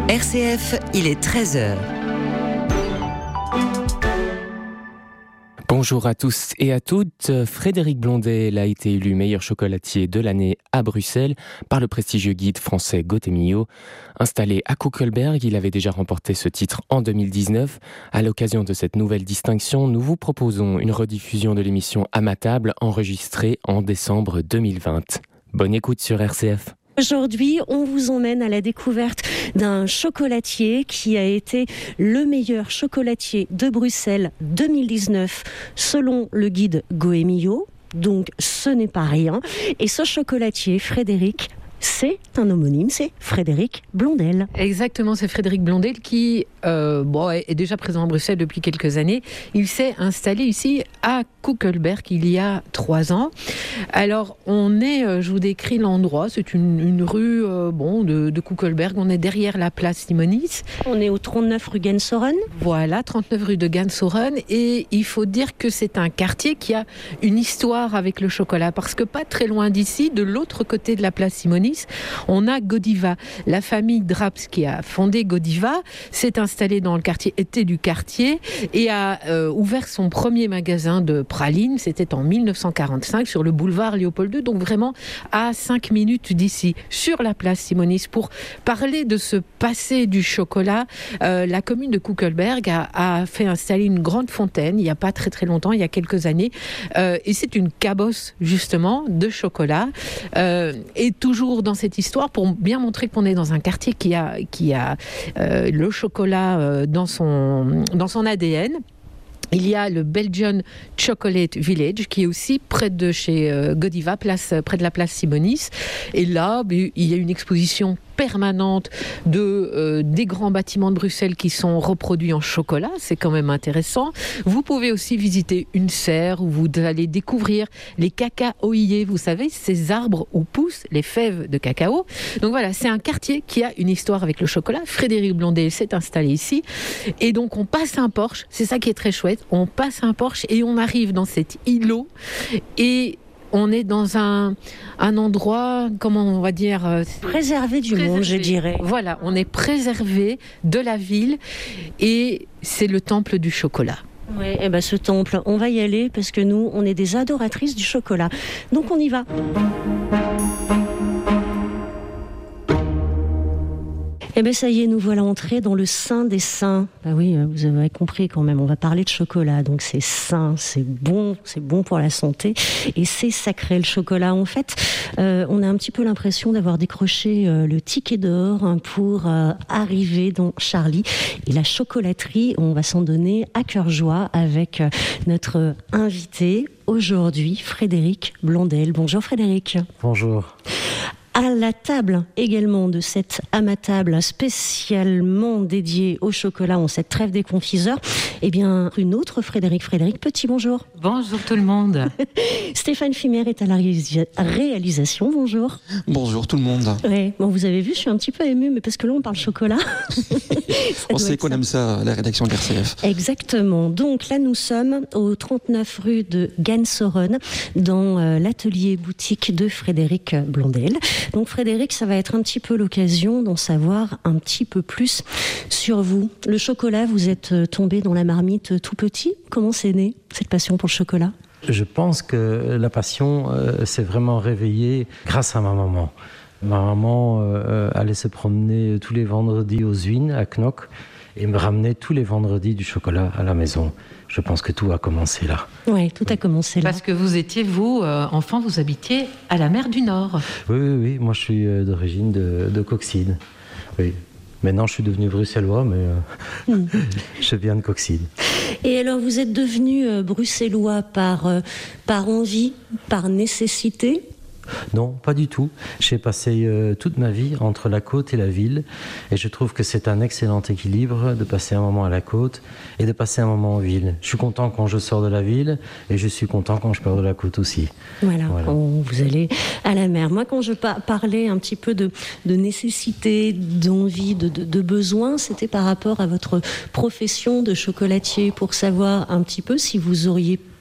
RCF, il est 13h. Bonjour à tous et à toutes. Frédéric Blondel a été élu meilleur chocolatier de l'année à Bruxelles par le prestigieux guide français Gotemio. Installé à Koekelberg, il avait déjà remporté ce titre en 2019. À l'occasion de cette nouvelle distinction, nous vous proposons une rediffusion de l'émission À ma table enregistrée en décembre 2020. Bonne écoute sur RCF. Aujourd'hui, on vous emmène à la découverte d'un chocolatier qui a été le meilleur chocolatier de Bruxelles 2019 selon le guide Goemio. Donc ce n'est pas rien. Et ce chocolatier, Frédéric, c'est un homonyme, c'est Frédéric Blondel. Exactement, c'est Frédéric Blondel qui est déjà présent à Bruxelles depuis quelques années. Il s'est installé ici à Koekelberg il y a 3 ans. Alors, on est, je vous décris l'endroit, c'est une rue de Koekelberg. On est derrière la place Simonis. On est au 39 rue Gensoren. Voilà, 39 rue de Gensoren. Et il faut dire que c'est un quartier qui a une histoire avec le chocolat. Parce que pas très loin d'ici, de l'autre côté de la place Simonis, on a Godiva. La famille Draps qui a fondé Godiva s'est installée dans le quartier, était du quartier et a ouvert son premier magasin de pralines. C'était en 1945 sur le boulevard Léopold II, donc vraiment à 5 minutes d'ici, sur la place Simonis. Pour parler de ce passé du chocolat, la commune de Koekelberg a fait installer une grande fontaine il n'y a pas très très longtemps, il y a quelques années, et c'est une cabosse justement de chocolat, et toujours dans cette histoire pour bien montrer qu'on est dans un quartier qui a le chocolat dans son ADN. Il y a le Belgian Chocolate Village qui est aussi près de chez Godiva, près de la place Simonis. Et là, il y a une exposition permanente des grands bâtiments de Bruxelles qui sont reproduits en chocolat. C'est quand même intéressant. Vous pouvez aussi visiter une serre où vous allez découvrir les cacaoyers. Vous savez, ces arbres où poussent les fèves de cacao. Donc voilà, c'est un quartier qui a une histoire avec le chocolat. Frédéric Blondel s'est installé ici. Et donc, on passe un Porsche. C'est ça qui est très chouette. On passe un Porsche et on arrive dans cet îlot. Et on est dans un endroit, comment on va dire... préservé du monde, je dirais. Voilà, on est préservé de la ville et c'est le temple du chocolat. Oui, et ce temple, on va y aller parce que nous, on est des adoratrices du chocolat. Donc on y va. Ça y est, nous voilà entrés dans le Saint des Saints. Oui, vous avez compris quand même, on va parler de chocolat, donc c'est sain, c'est bon pour la santé, et c'est sacré le chocolat. En fait, on a un petit peu l'impression d'avoir décroché le ticket d'or pour arriver dans Charlie. Et la chocolaterie, on va s'en donner à cœur joie avec notre invité aujourd'hui, Frédéric Blondel. Bonjour Frédéric. Bonjour. À la table également de cette À ma table spécialement dédiée au chocolat en cette trêve des confiseurs, une autre Frédéric. Petit bonjour. Bonjour tout le monde. Stéphane Fimer est à la réalisation, bonjour. Bonjour tout le monde. Ouais, vous avez vu, je suis un petit peu émue, mais parce que là on parle chocolat. On sait qu'on aime ça à la rédaction de RCF. Exactement, donc là nous sommes au 39 rue de Gensoren dans l'atelier boutique de Frédéric Blondel. Donc Frédéric, ça va être un petit peu l'occasion d'en savoir un petit peu plus sur vous. Le chocolat, vous êtes tombé dans la marmite tout petit. Comment c'est né, cette passion pour le chocolat ? Je pense que la passion s'est vraiment réveillée grâce à ma maman. Ma maman allait se promener tous les vendredis aux Uines à Knock et me ramenait tous les vendredis du chocolat à la maison. Je pense que tout a commencé là. Oui, tout a commencé là. Parce que vous étiez, enfant, vous habitiez à la mer du Nord. Oui. Moi, je suis d'origine de Coxide. Oui. Maintenant, je suis devenu bruxellois, mais je viens de Coxide. Et alors, vous êtes devenu bruxellois par envie, par nécessité ? Non, pas du tout. J'ai passé toute ma vie entre la côte et la ville et je trouve que c'est un excellent équilibre de passer un moment à la côte et de passer un moment en ville. Je suis content quand je sors de la ville et je suis content quand je pars de la côte aussi. Voilà. Quand vous allez à la mer. Moi, quand je parlais un petit peu de nécessité, d'envie, de besoin, c'était par rapport à votre profession de chocolatier pour savoir un petit peu si vous auriez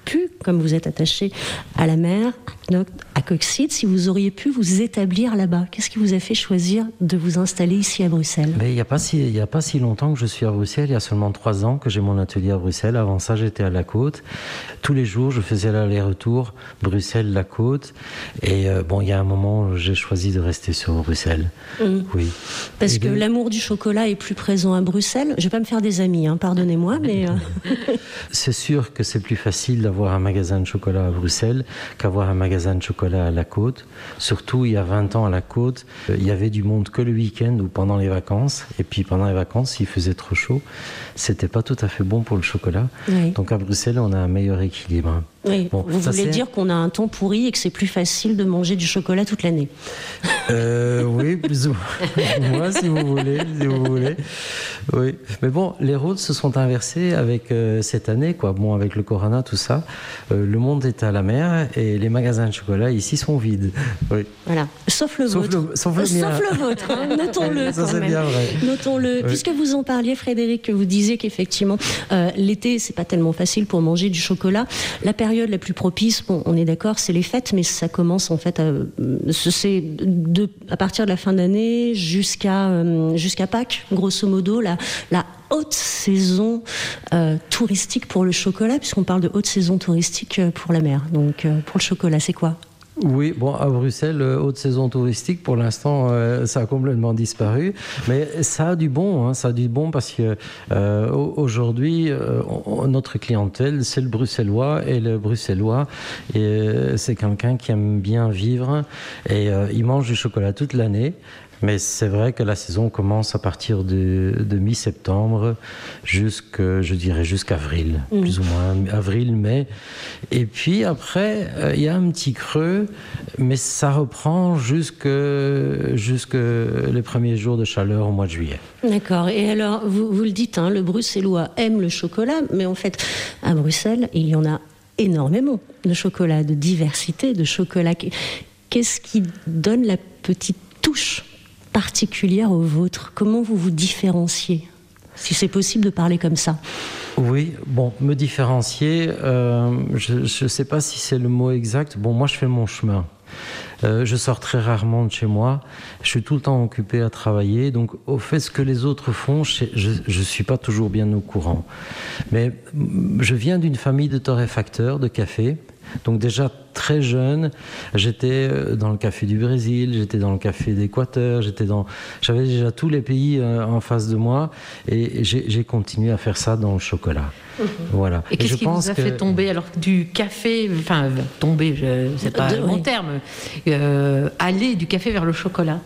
pu, comme vous êtes attaché à la mer, à Coxyde, si vous auriez pu vous établir là-bas? Qu'est-ce qui vous a fait choisir de vous installer ici à Bruxelles? Mais il n'y a pas si longtemps que je suis à Bruxelles. Il y a seulement 3 ans que j'ai mon atelier à Bruxelles. Avant ça, j'étais à la côte. Tous les jours, je faisais l'aller-retour Bruxelles-la côte. Et il y a un moment, j'ai choisi de rester sur Bruxelles. Oui. Parce que l'amour du chocolat est plus présent à Bruxelles. Je ne vais pas me faire des amis, pardonnez-moi, mais... C'est sûr que c'est plus facile d'avoir un magasin de chocolat à Bruxelles qu'avoir un magasin de chocolat à la côte. Surtout, il y a 20 ans à la côte, il y avait du monde que le week-end ou pendant les vacances. Et puis pendant les vacances, il faisait trop chaud. C'était pas tout à fait bon pour le chocolat. Oui. Donc à Bruxelles, on a un meilleur équilibre. Oui. Bon, vous voulez dire qu'on a un temps pourri et que c'est plus facile de manger du chocolat toute l'année? Oui, plus ou moins, si vous voulez. Oui. Mais bon, les rôles se sont inversés avec cette année, quoi. Bon, avec le corona, tout ça. Le monde est à la mer et les magasins de chocolat ici sont vides. Oui. Voilà. Sauf le vôtre. Sauf le vôtre, notons-le. Ça, quand c'est même. Bien vrai. Notons-le. Oui. Puisque vous en parliez, Frédéric, que vous disiez qu'effectivement, l'été, c'est pas tellement facile pour manger du chocolat. La période la plus propice, bon, on est d'accord, c'est les fêtes, mais ça commence en fait à partir de la fin d'année jusqu'à Pâques, grosso modo, la haute saison touristique pour le chocolat, puisqu'on parle de haute saison touristique pour la mer. Donc pour le chocolat, c'est quoi? Oui, bon, à Bruxelles, haute saison touristique, pour l'instant, ça a complètement disparu. Mais ça a du bon, parce que aujourd'hui, notre clientèle, c'est le bruxellois. Et le bruxellois, c'est quelqu'un qui aime bien vivre. Et il mange du chocolat toute l'année. Mais c'est vrai que la saison commence à partir de mi-septembre jusqu'à avril, plus ou moins, avril, mai. Et puis après, il y a un petit creux, mais ça reprend jusque les premiers jours de chaleur au mois de juillet. D'accord. Et alors, vous le dites, le bruxellois aime le chocolat, mais en fait, à Bruxelles, il y en a énormément de chocolat, de diversité de chocolat. Qu'est-ce qui donne la petite touche particulière au vôtre? Comment vous vous différenciez, si c'est possible de parler comme ça? Oui, bon, me différencier, je ne sais pas si c'est le mot exact. Bon, moi, je fais mon chemin. Je sors très rarement de chez moi. Je suis tout le temps occupé à travailler. Donc, au fait, ce que les autres font, je ne suis pas toujours bien au courant. Mais je viens d'une famille de torréfacteurs de café. Donc déjà très jeune, j'étais dans le café du Brésil, j'étais dans le café d'Équateur, j'avais déjà tous les pays en face de moi et j'ai continué à faire ça dans le chocolat. Voilà. Et qu'est-ce qui vous a fait tomber alors du café, c'est pas mon terme, aller du café vers le chocolat?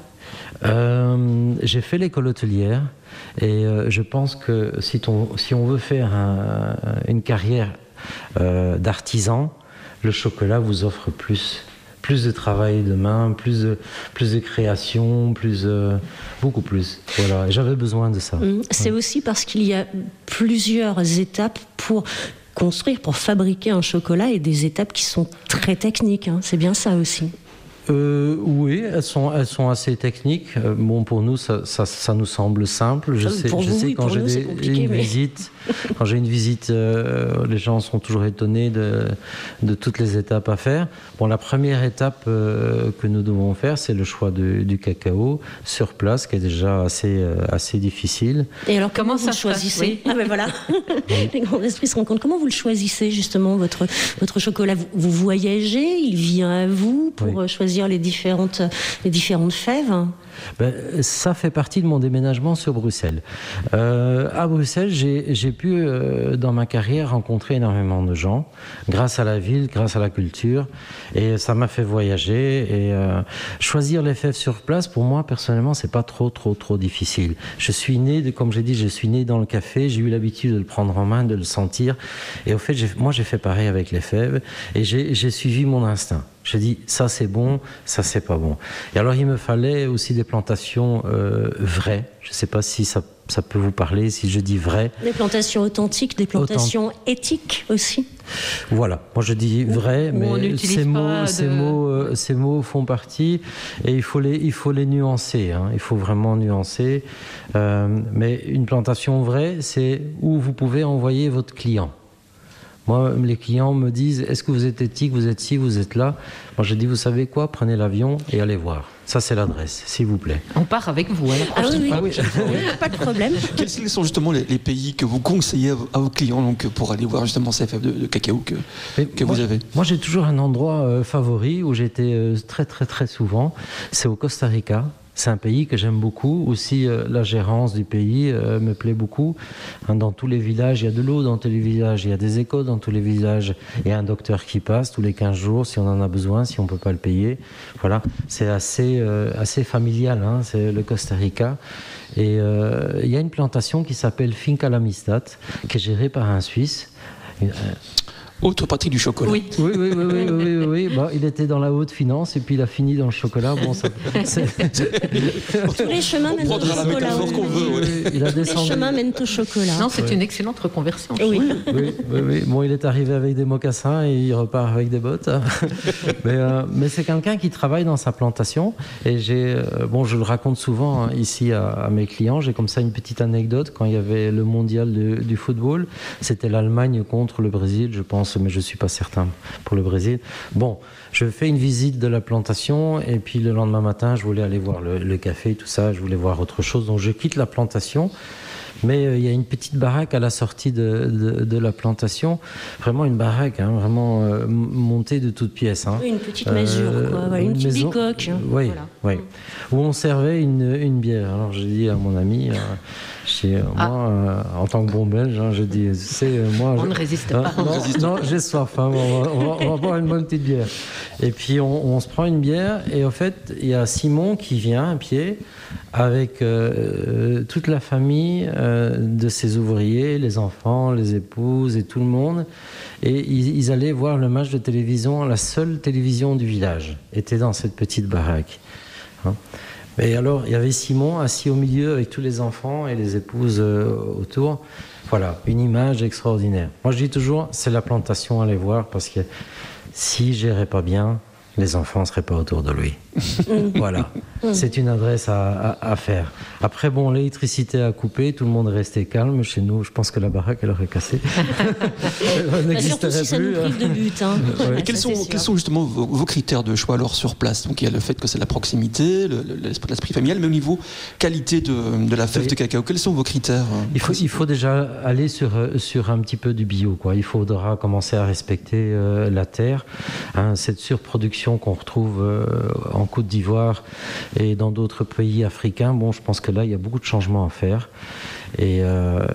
J'ai fait l'école hôtelière et je pense que si on veut faire une carrière d'artisan, le chocolat vous offre plus de travail de main, plus de création, beaucoup plus. Voilà, et j'avais besoin de ça. C'est aussi parce qu'il y a plusieurs étapes pour construire, pour fabriquer un chocolat, et des étapes qui sont très techniques. C'est bien ça aussi. Oui, elles sont assez techniques. Bon, pour nous, ça nous semble simple. Je sais quand j'ai quand j'ai une visite, les gens sont toujours étonnés de toutes les étapes à faire. Bon, la première étape que nous devons faire, c'est le choix du cacao sur place, qui est déjà assez difficile. Et alors, comment vous le choisissez? Ah ben voilà, les grands esprits se rencontrent. Comment vous le choisissez justement, votre chocolat? Vous voyagez, il vient à vous pour choisir les différentes fèves? Ça fait partie de mon déménagement sur Bruxelles. À Bruxelles, j'ai pu, dans ma carrière, rencontrer énormément de gens, grâce à la ville, grâce à la culture, et ça m'a fait voyager. Et choisir les fèves sur place, pour moi, personnellement, c'est pas trop difficile. Je suis né, comme j'ai dit, je suis né dans le café, j'ai eu l'habitude de le prendre en main, de le sentir, et au fait, moi, j'ai fait pareil avec les fèves, et j'ai suivi mon instinct. J'ai dit, ça c'est bon, ça c'est pas bon. Et alors il me fallait aussi des plantations vraies. Je ne sais pas si ça peut vous parler, si je dis vraies. Des plantations authentiques, des plantations éthiques aussi. Voilà, moi je dis vraies, mais ces mots font partie et il faut les nuancer. Il faut vraiment nuancer. Mais une plantation vraie, c'est où vous pouvez envoyer votre client. Moi, les clients me disent, est-ce que vous êtes éthique, vous êtes ci, vous êtes là? Moi, je dis, vous savez quoi? Prenez l'avion et allez voir. Ça, c'est l'adresse, s'il vous plaît. On part avec vous à la prochaine fois. Pas de problème. Quels sont justement les pays que vous conseillez à vos clients donc, pour aller voir justement ces fèves de cacao que vous avez? Moi, j'ai toujours un endroit favori où j'étais très, très, très souvent. C'est au Costa Rica. C'est un pays que j'aime beaucoup. Aussi, la gérance du pays me plaît beaucoup. Dans tous les villages, il y a de l'eau dans tous les villages. Il y a des écoles dans tous les villages. Il y a un docteur qui passe tous les 15 jours si on en a besoin, si on ne peut pas le payer. Voilà, c'est assez familial, hein, c'est le Costa Rica. Et il y a une plantation qui s'appelle Finca l'Amistad, qui est gérée par un Suisse. Autre partie du chocolat. Oui. Bon, il était dans la haute finance et puis il a fini dans le chocolat. Bon, tous les chemins mènent au chocolat. Les chemins mènent au chocolat. Non, c'est une excellente reconversion. Oui. Bon, il est arrivé avec des mocassins et il repart avec des bottes. Mais c'est quelqu'un qui travaille dans sa plantation. Et je le raconte souvent ici à mes clients. J'ai comme ça une petite anecdote. Quand il y avait le mondial du football, c'était l'Allemagne contre le Brésil, je pense. Mais je ne suis pas certain pour le Brésil. Bon, je fais une visite de la plantation et puis le lendemain matin, je voulais aller voir le café, tout ça, je voulais voir autre chose. Donc je quitte la plantation. Mais il y a une petite baraque à la sortie de la plantation, vraiment une baraque, hein, vraiment montée de toutes pièces. Hein. Oui, une petite masure, quoi. Une petite bicoque. Oui, voilà. Oui. Où on servait une bière. Alors j'ai dit à mon ami, moi, en tant que bon Belge, hein, je dis, moi... On ne résiste pas. Non, j'ai soif, hein, on va boire une bonne petite bière. Et puis on se prend une bière, et en fait, il y a Simon qui vient à pied, avec toute la famille de ses ouvriers, les enfants, les épouses et tout le monde. Et ils allaient voir le match de télévision. La seule télévision du village était dans cette petite baraque. Hein. Et alors, il y avait Simon assis au milieu avec tous les enfants et les épouses autour. Voilà, une image extraordinaire. Moi, je dis toujours, c'est la plantation à aller voir, parce que s'il gérait pas bien, les enfants ne seraient pas autour de lui. Voilà, c'est une adresse à faire. Après, bon, l'électricité a coupé, tout le monde est resté calme. Chez nous, je pense que la baraque, elle aurait cassé. Elle n'existerait surtout si ça nous prive de but. Hein. Ouais. Et quels sont justement vos critères de choix alors sur place? Donc il y a le fait que c'est la proximité, l'esprit familial, mais au niveau qualité de la fève de cacao, quels sont vos critères? Il faut déjà aller sur un petit peu du bio, quoi. Il faudra commencer à respecter la terre. Hein, cette surproduction qu'on retrouve en Côte d'Ivoire et dans d'autres pays africains, bon, je pense que là, il y a beaucoup de changements à faire. Et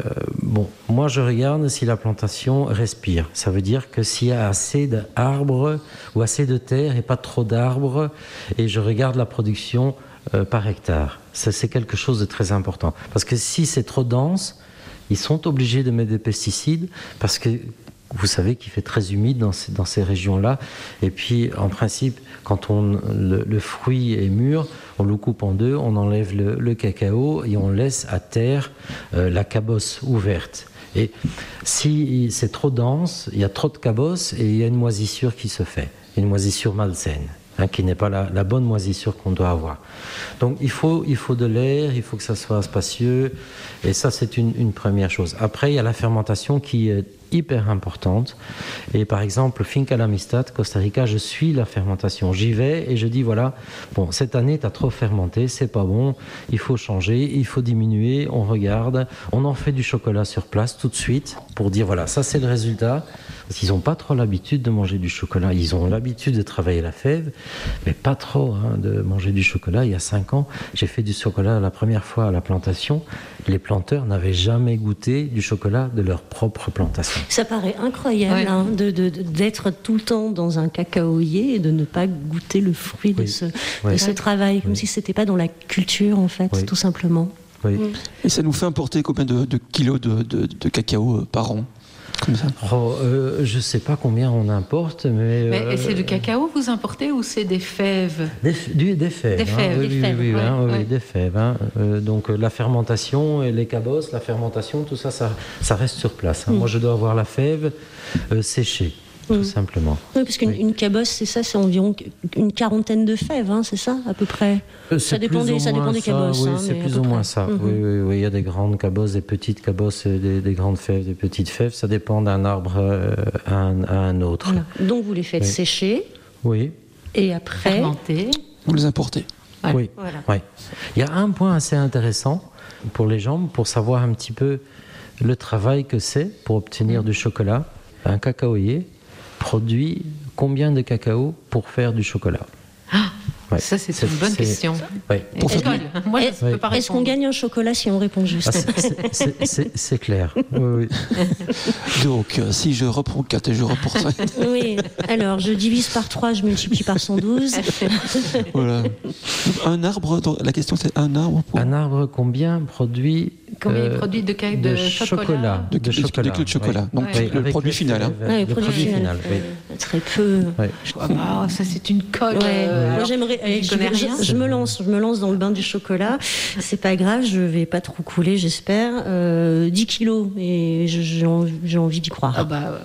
moi, je regarde si la plantation respire. Ça veut dire que s'il y a assez d'arbres ou assez de terre et pas trop d'arbres, et je regarde la production par hectare. Ça, c'est quelque chose de très important. Parce que si c'est trop dense, ils sont obligés de mettre des pesticides, parce que vous savez qu'il fait très humide dans ces régions-là. Et puis, en principe, quand le fruit est mûr, on le coupe en deux, on enlève le cacao et on laisse à terre la cabosse ouverte. Et si c'est trop dense, il y a trop de cabosse et il y a une moisissure qui se fait, une moisissure malsaine. Qui n'est pas la bonne moisissure qu'on doit avoir. Donc il faut de l'air, il faut que ça soit spacieux, et ça c'est une première chose. Après il y a la fermentation qui est hyper importante, et par exemple Finca l'Amistad, Costa Rica, je suis la fermentation, j'y vais et je dis voilà, bon cette année tu as trop fermenté, c'est pas bon, il faut changer, il faut diminuer, on regarde, on en fait du chocolat sur place tout de suite pour dire voilà, ça c'est le résultat. Parce qu'ils n'ont pas trop l'habitude de manger du chocolat. Ils ont l'habitude de travailler la fève, mais pas trop de manger du chocolat. Il y a 5 ans, j'ai fait du chocolat la première fois à la plantation. Les planteurs n'avaient jamais goûté du chocolat de leur propre plantation. Ça paraît incroyable d'être tout le temps dans un cacaoyer et de ne pas goûter le fruit de ce travail, comme si ce n'était pas dans la culture, en fait, tout simplement. Oui. Et ça nous fait importer combien de kilos de cacao par an? Comme ça. Je ne sais pas combien on importe, mais c'est du cacao vous importez ou c'est des fèves? Des fèves. Des fèves. Hein. Donc la fermentation et les cabosses, la fermentation, tout ça, ça reste sur place. Hein. Moi, je dois avoir la fève séchée. tout simplement. Oui, parce qu'une cabosse, c'est ça, c'est environ une quarantaine de fèves, hein, c'est ça, à peu près. Ça dépend des cabosses. Oui, hein, c'est plus ou moins ça. Oui, il y a des grandes cabosses, des petites cabosses, des grandes fèves, des petites fèves. Ça dépend d'un arbre à un autre. Voilà. Donc vous les faites sécher. Oui. Et après, fermenter. Vous les importez. Ouais. Oui. Voilà. Oui. Il y a un point assez intéressant pour les gens, pour savoir un petit peu le travail que c'est pour obtenir du chocolat. Un cacaoyer produit combien de cacao pour faire du chocolat? Ouais. Ça, c'est une bonne question. Ouais. Pour faire Moi, je ne peux pas répondre. Est-ce qu'on gagne un chocolat si on répond juste? C'est clair. Oui. Donc, si je reprends 4 et je reporte 5. Oui, alors je divise par 3, je multiplie par 112. Voilà. Un arbre, la question c'est un arbre pour... Un arbre, combien produit il produit de chocolat? De chocolat. De clous de chocolat. Oui. Donc Oui, le produit final. Hein. Le produit final. Très peu. Oui. Ça, c'est une colle. Moi, j'aimerais. Je me lance dans le bain du chocolat. C'est pas grave, je vais pas trop couler, j'espère. 10 kilos, et j'ai envie d'y croire.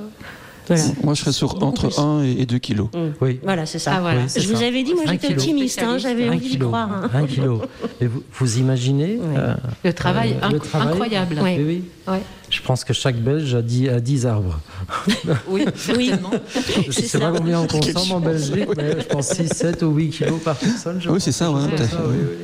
Voilà. Moi, je serais sur entre 1 et 2 kilos. Oui. Voilà, c'est ça. Voilà. Oui, c'est je vous avais dit, moi j'étais optimiste, j'avais envie d'y croire. 1 kilo. Et vous imaginez le travail incroyable. Oui. Ouais. Je pense que chaque Belge a 10 arbres. Oui, certainement. Je ne sais pas combien on consomme en Belgique, mais je pense 6, 7 ou 8 kilos par personne. Oui, c'est ça, ouais, tout à fait.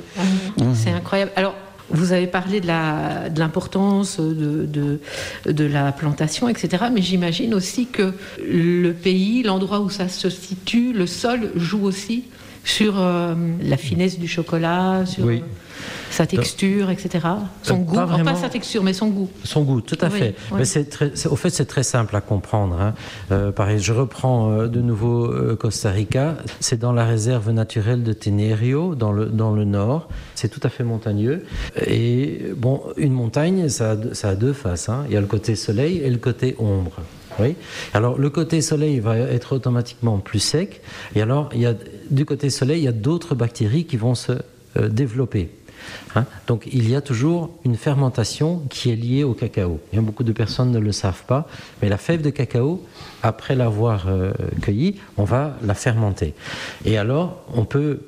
C'est incroyable. Alors, vous avez parlé de l'importance de la plantation, etc. Mais j'imagine aussi que le pays, l'endroit où ça se situe, le sol joue aussi sur la finesse du chocolat, sur sa texture, etc. Son goût, pas sa texture, mais son goût. Son goût, tout à fait. Oui. Mais au fait, c'est très simple à comprendre. Pareil, je reprends de nouveau Costa Rica. C'est dans la réserve naturelle de Tenerio, dans le nord. C'est tout à fait montagneux. Et bon, une montagne, ça a deux faces. Il y a le côté soleil et le côté ombre. Oui. Alors, le côté soleil va être automatiquement plus sec. Et alors, du côté soleil, il y a d'autres bactéries qui vont se développer. Donc il y a toujours une fermentation qui est liée au cacao. Beaucoup de personnes ne le savent pas, mais la fève de cacao, après l'avoir cueillie, on va la fermenter. Et alors on peut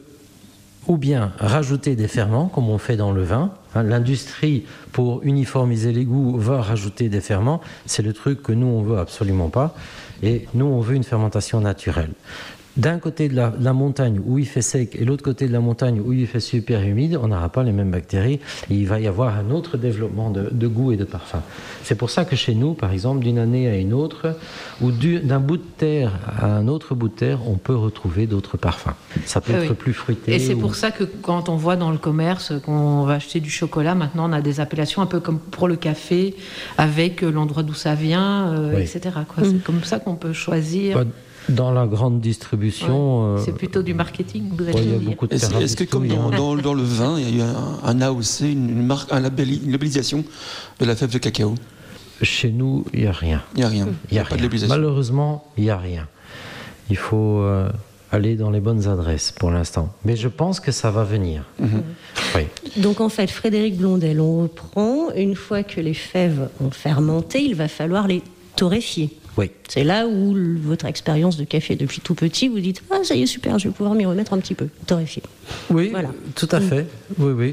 ou bien rajouter des ferments, comme on fait dans le vin. L'industrie, pour uniformiser les goûts, va rajouter des ferments. C'est le truc que nous, on veut absolument pas. Et nous, on veut une fermentation naturelle. D'un côté de la montagne où il fait sec et l'autre côté de la montagne où il fait super humide, on n'aura pas les mêmes bactéries et il va y avoir un autre développement de goût et de parfum. C'est pour ça que chez nous, par exemple, d'une année à une autre, ou d'un bout de terre à un autre bout de terre, on peut retrouver d'autres parfums. Ça peut être plus fruité. Et c'est pour ça que quand on voit dans le commerce qu'on va acheter du chocolat, maintenant on a des appellations un peu comme pour le café, avec l'endroit d'où ça vient, etc. C'est comme ça qu'on peut choisir. Dans la grande distribution... c'est plutôt du marketing, vous allez il y a dire. beaucoup de Est-ce que comme dans le vin, il y a eu un AOC, une labellisation de la fève de cacao? Chez nous, il n'y a rien. Il n'y a rien. Pas de labellisation. Malheureusement, il n'y a rien. Il faut aller dans les bonnes adresses pour l'instant. Mais je pense que ça va venir. Oui. Donc en fait, Frédéric Blondel, on reprend, une fois que les fèves ont fermenté, il va falloir les torréfier. Oui. C'est là où votre expérience de café depuis tout petit, vous dites « Ah, ça y est, super, je vais pouvoir m'y remettre un petit peu, torréfier. » Oui, voilà. Tout à fait. Oui.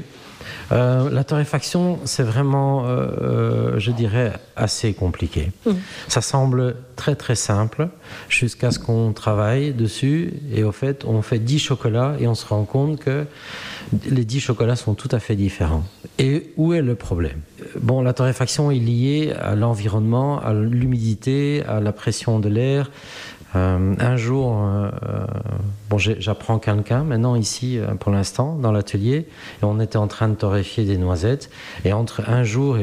La torréfaction, c'est vraiment, je dirais, assez compliqué. Ça semble très très simple jusqu'à ce qu'on travaille dessus et au fait, on fait 10 chocolats et on se rend compte que les 10 chocolats sont tout à fait différents. Et où est le problème? Bon, la torréfaction est liée à l'environnement, à l'humidité, à la pression de l'air. Un jour, j'apprends quelqu'un maintenant ici pour l'instant dans l'atelier et on était en train de torréfier des noisettes et entre un jour et